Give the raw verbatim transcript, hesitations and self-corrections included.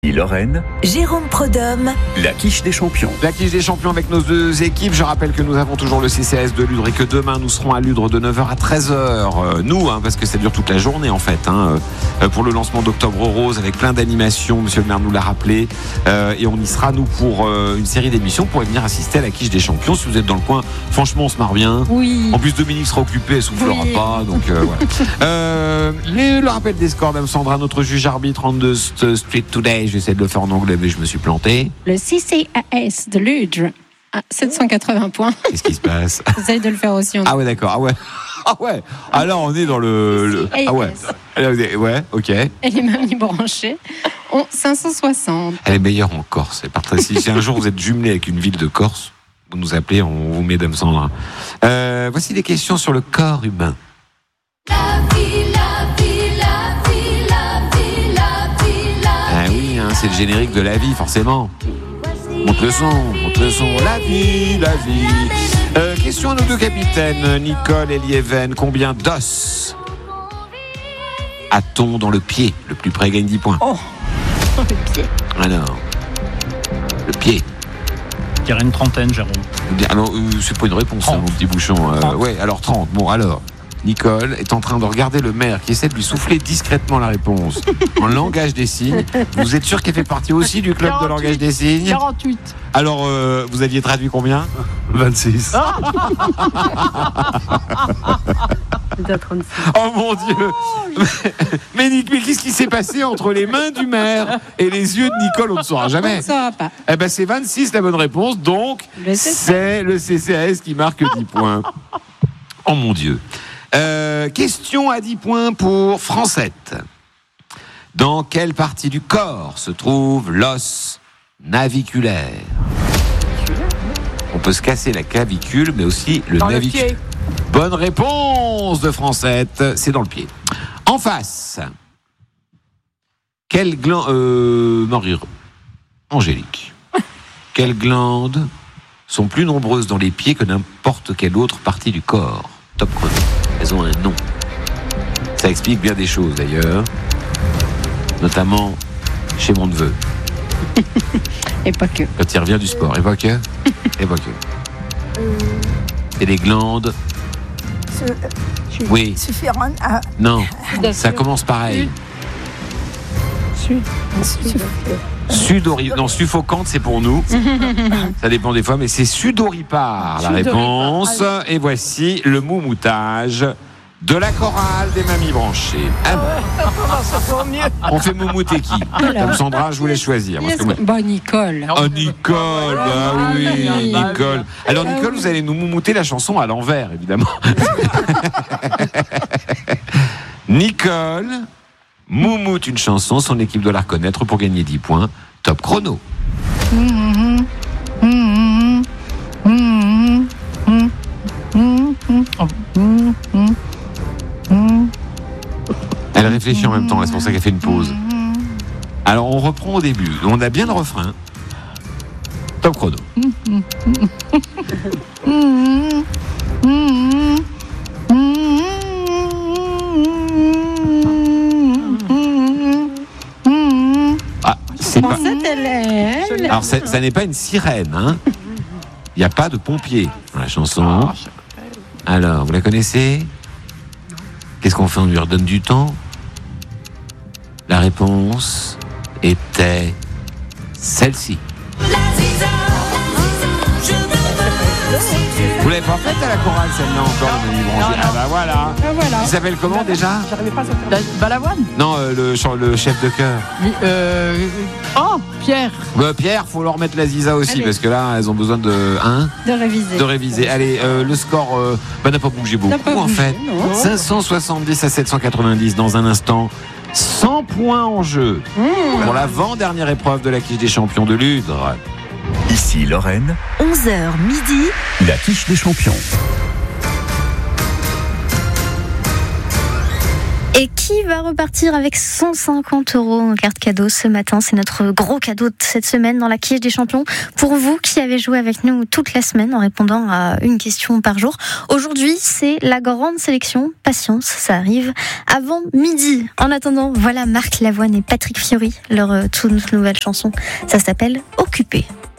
Lorraine, Jérôme Prodhomme, la quiche des champions. La quiche des champions avec nos deux équipes. Je rappelle que nous avons toujours le C C A S de Ludre et que demain nous serons à Ludre de neuf heures à treize heures. Euh, nous, hein, parce que ça dure toute la journée en fait, hein, euh, pour le lancement d'Octobre Rose avec plein d'animations. Monsieur le maire nous l'a rappelé. Euh, et on y sera, nous, pour euh, une série d'émissions pour venir assister à la quiche des champions. Si vous êtes dans le coin, franchement, on se marre bien. Oui. En plus, Dominique sera occupé, elle soufflera Oui. pas. Donc, euh, voilà. euh, les, le rappel des scores, Dame Sandra, notre juge arbitre en de Street Today. J'essaie de le faire en anglais, mais je me suis planté. Le C C A S de Ludre à sept cent quatre-vingts points. Qu'est-ce qui se passe? J'essaie de le faire aussi en Ah ouais, d'accord. Ah ouais. Ah ouais. Alors on est dans le. le... Ah ouais. Ouais, ok. Et les mamies branchées ont cinq cent soixante. Elle est meilleure en Corse. C'est parti. Si un jour vous êtes jumelé avec une ville de Corse, vous nous appelez, on vous met Dame Sandra. Euh, voici des questions sur le corps humain. La vie, la vie, la vie, la vie, la vie, la Ah oui, hein, c'est le générique de la vie, forcément. Monte le son, monte le son. La vie, la vie. Euh, question à nos deux capitaines, Nicole et Lieven. Combien d'os a-t-on dans le pied? Le plus près gagne dix points. Oh, le pied. Alors, le pied. Je dirais une trentaine, Jérôme. Alors, euh, c'est pas une réponse, hein, mon petit bouchon. Euh, trente. ouais, alors trente. Bon, alors, Nicole est en train de regarder le maire qui essaie de lui souffler discrètement la réponse en langage des signes. Vous êtes sûr qu'elle fait partie aussi du club de langage des signes? quarante-huit. Alors, euh, vous aviez traduit combien? vingt-six. Oh mon Dieu! Mais, Nic- mais qu'est-ce qui s'est passé entre les mains du maire et les yeux de Nicole? On ne saura On jamais. ne saura pas. Eh ben, c'est vingt-six la bonne réponse, donc Le C C A S. c'est le C C A S qui marque dix points. Oh mon Dieu. Euh, question à dix points pour Francette. Dans quelle partie du corps se trouve l'os naviculaire? On peut se casser la clavicule, mais aussi le naviculaire. Bonne réponse de Francette, c'est dans le pied. En face, quelle glande... Euh, Marie... Angélique. Quelles glandes sont plus nombreuses dans les pieds que n'importe quelle autre partie du corps? Top chrono. Elles ont un nom. Ça explique bien des choses d'ailleurs, notamment chez mon neveu, Et pas que. quand il revient du sport. Et pas que. Et pas que. Et les glandes. Oui. Suffirant à Non, ça commence pareil. sud. Sudori... Non, suffocante, c'est pour nous. Ça dépend des fois, mais c'est sudoripare, la réponse. Et voici le moumoutage de la chorale des mamies branchées. Alors, on fait moumouter qui? Comme Sandra, je vous laisse choisir. Parce que moi- Bah, Nicole. Oh, Nicole, bah oui, Nicole. Alors, Nicole, vous allez nous moumouter la chanson à l'envers, évidemment. Nicole moumoute une chanson, son équipe doit la reconnaître pour gagner dix points. Top chrono. Elle réfléchit en même temps, c'est pour ça qu'elle fait une pause. Alors, on reprend au début. On a bien le refrain. Top chrono. Ah, c'est pas... Francette, elle est. elle. Alors, ça, ça n'est pas une sirène, hein. Il n'y a pas de pompier dans la chanson. Alors, vous la connaissez? Qu'est-ce qu'on fait? On lui redonne du temps? La réponse était celle-ci. Vous l'avez pas faite à la chorale, celle-là encore, les Mamies Branchées? Ah bah voilà. Ah, voilà. Il s'appelle comment déjà? Balavoine. Non, euh, le, chan- le chef de chœur. Euh, oh, Pierre. Bah, Pierre, faut leur mettre la Ziza aussi, Allez. parce que là, elles ont besoin de... Hein, De réviser. de réviser. Allez, euh, le score euh, bah, n'a pas bougé beaucoup N'a pas en bougé, fait. non. cinq cent soixante-dix à sept cent quatre-vingt-dix dans un instant. cent points en jeu pour l'avant-dernière épreuve de la quiche des champions de Ludre. Ici Lorraine, onze heures midi. la quiche des champions. Et qui qui va repartir avec cent cinquante euros en carte cadeau ce matin. C'est notre gros cadeau de cette semaine dans la quiche des champions. Pour vous qui avez joué avec nous toute la semaine en répondant à une question par jour. Aujourd'hui, c'est la grande sélection. Patience, ça arrive avant midi. En attendant, voilà Marc Lavoine et Patrick Fiori, leur toute nouvelle chanson. Ça s'appelle Occupé.